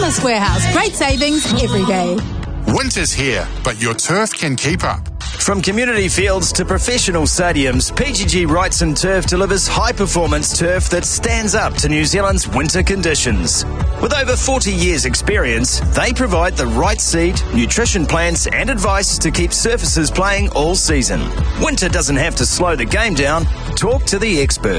Chemist Warehouse. Great savings every day. Winter's here, but your turf can keep up. From community fields to professional stadiums, PGG Wrightson Turf delivers high-performance turf that stands up to New Zealand's winter conditions. With over 40 years' experience, they provide the right seed, nutrition plans and advice to keep surfaces playing all season. Winter doesn't have to slow the game down. Talk to the experts.